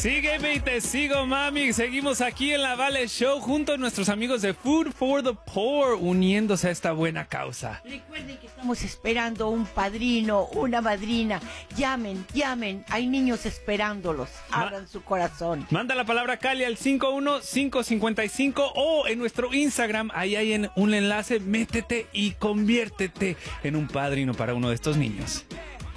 Sígueme y te sigo, mami. Seguimos aquí en la Vale Show junto a nuestros amigos de Food for the Poor, uniéndose a esta buena causa. Recuerden que estamos esperando un padrino, una madrina. Llamen, hay niños esperándolos. Abran su corazón. Manda la palabra Cali al 51555 o en nuestro Instagram, ahí hay un enlace, métete y conviértete en un padrino para uno de estos niños.